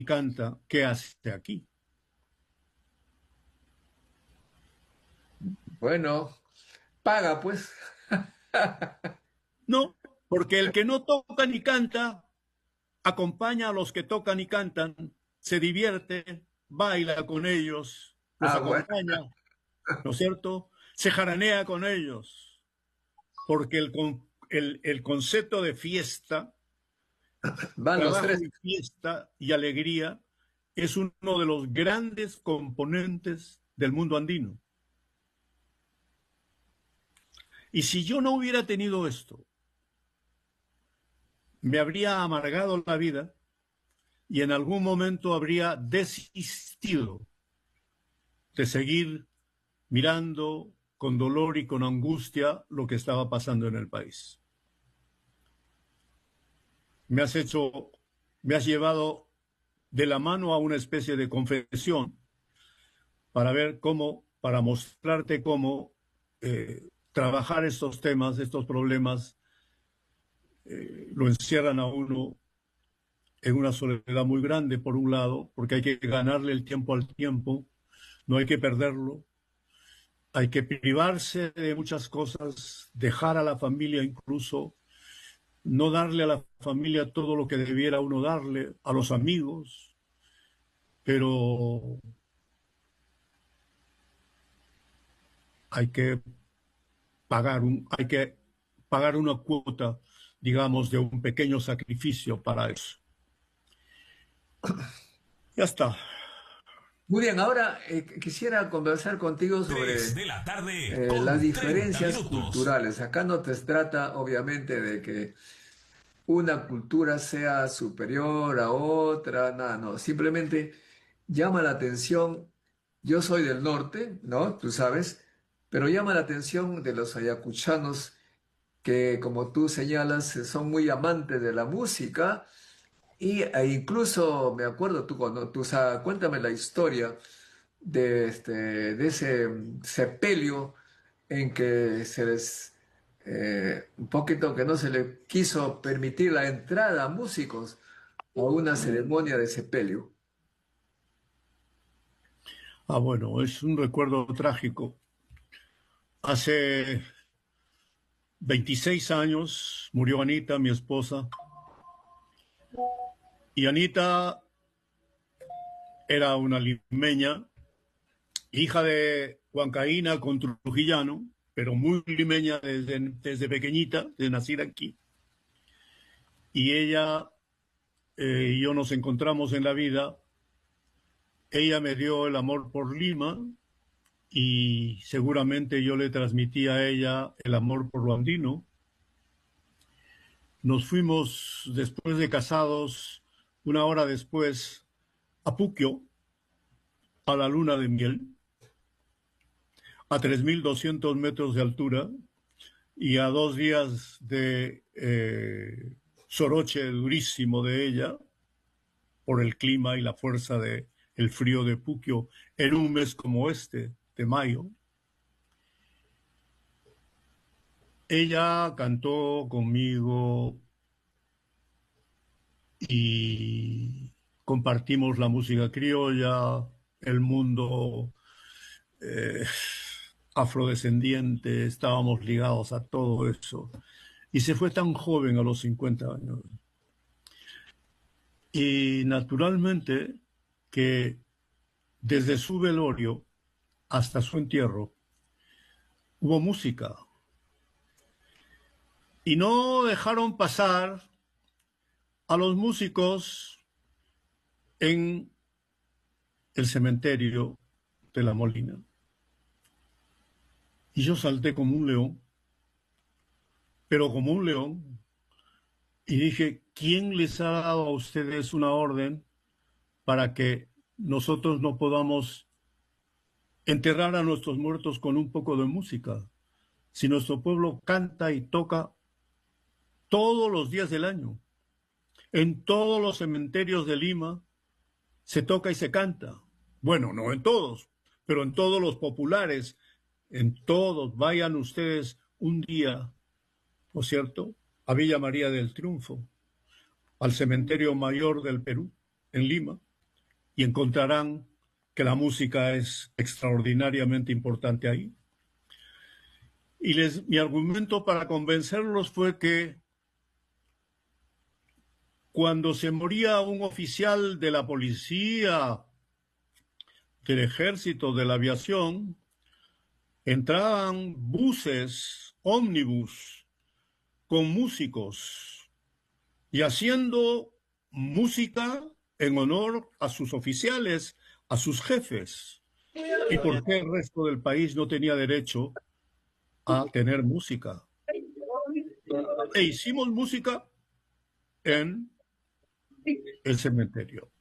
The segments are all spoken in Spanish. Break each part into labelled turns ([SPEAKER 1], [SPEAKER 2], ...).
[SPEAKER 1] canta, ¿qué hace aquí?
[SPEAKER 2] Bueno, paga pues.
[SPEAKER 1] No, porque el que no toca ni canta, acompaña a los que tocan y cantan, se divierte, baila con ellos, los
[SPEAKER 2] Ah, bueno,
[SPEAKER 1] acompaña, ¿no es cierto? Se jaranea con ellos, porque el concepto de fiesta,
[SPEAKER 2] van los tres.
[SPEAKER 1] trabajo y fiesta y alegría es uno de los grandes componentes del mundo andino. Y si yo no hubiera tenido esto, me habría amargado la vida y en algún momento habría desistido de seguir mirando con dolor y con angustia lo que estaba pasando en el país. Me has hecho, me has llevado de la mano a una especie de confesión para ver cómo, para mostrarte cómo trabajar estos temas, estos problemas, lo encierran a uno en una soledad muy grande, por un lado, porque hay que ganarle el tiempo al tiempo, no hay que perderlo, hay que privarse de muchas cosas, dejar a la familia incluso, no darle a la familia todo lo que debiera uno darle, a los amigos, pero hay que hay que pagar una cuota, digamos, de un pequeño sacrificio para eso. Ya está.
[SPEAKER 2] Muy bien, ahora quisiera conversar contigo
[SPEAKER 3] 3
[SPEAKER 2] sobre
[SPEAKER 3] de la tarde
[SPEAKER 2] las
[SPEAKER 3] con 30
[SPEAKER 2] diferencias
[SPEAKER 3] minutos.
[SPEAKER 2] culturales. Acá no te trata, obviamente, de que una cultura sea superior a otra, nada, no. Simplemente llama la atención. Yo soy del norte, ¿no? Tú sabes, pero llama la atención de los ayacuchanos que, como tú señalas, son muy amantes de la música e incluso me acuerdo, cuéntame la historia de ese sepelio en que se les, un poquito que no se le quiso permitir la entrada a músicos a una ceremonia de sepelio.
[SPEAKER 1] Ah, bueno, es un recuerdo trágico. Hace 26 años murió Anita, mi esposa, y Anita era una limeña, hija de huancaína con trujillano, pero muy limeña desde pequeñita, de nacer aquí. Y ella y yo nos encontramos en la vida. Ella me dio el amor por Lima y seguramente yo le transmití a ella el amor por lo andino. Nos fuimos después de casados, una hora después, a Puquio, a la luna de miel, a 3.200 metros de altura y a 2 días de soroche durísimo de ella por el clima y la fuerza de el frío de Puquio en un mes como este, de mayo. Ella cantó conmigo y compartimos la música criolla, el mundo eh, afrodescendiente, estábamos ligados a todo eso. Y se fue tan joven a los 50 años. Y naturalmente que desde su velorio hasta su entierro hubo música. Y no dejaron pasar a los músicos en el cementerio de La Molina. Y yo salté como un león, pero como un león, y dije, ¿quién les ha dado a ustedes una orden para que nosotros no podamos enterrar a nuestros muertos con un poco de música? Si nuestro pueblo canta y toca todos los días del año, en todos los cementerios de Lima se toca y se canta. Bueno, no en todos, pero en todos los populares, en todos. Vayan ustedes un día, ¿no es cierto?, a Villa María del Triunfo, al Cementerio Mayor del Perú, en Lima. y encontrarán que la música es extraordinariamente importante ahí. Y mi argumento para convencerlos fue que cuando se moría un oficial de la policía, del ejército, de la aviación, entraban buses, ómnibus, con músicos y haciendo música en honor a sus oficiales, a sus jefes. ¿Y por qué el resto del país no tenía derecho a tener música? E hicimos música en el cementerio.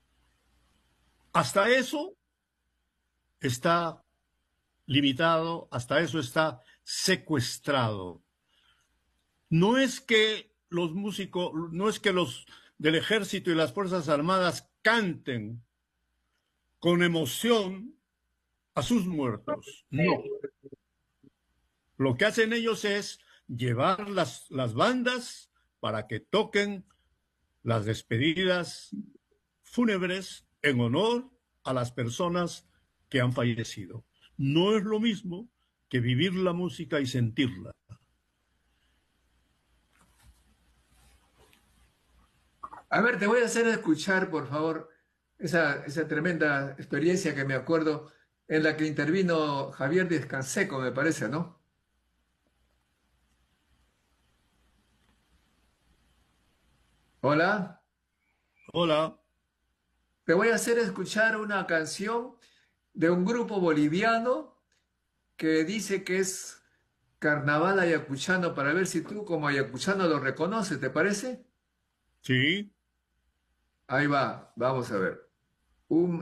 [SPEAKER 1] Hasta eso está limitado, hasta eso está secuestrado. No es que los músicos, no es que los del ejército y las Fuerzas Armadas canten con emoción a sus muertos. No. Lo que hacen ellos es llevar las bandas para que toquen las despedidas fúnebres en honor a las personas que han fallecido. No es lo mismo que vivir la música y sentirla.
[SPEAKER 2] A ver, te voy a hacer escuchar, por favor, esa tremenda experiencia que me acuerdo en la que intervino Javier Díaz Canseco, me parece, ¿no? Hola,
[SPEAKER 1] Hola,
[SPEAKER 2] te voy a hacer escuchar una canción de un grupo boliviano que dice que es carnaval ayacuchano, para ver si tú como ayacuchano lo reconoces, ¿te parece?
[SPEAKER 1] sí.
[SPEAKER 2] Ahí va, vamos a ver. Un...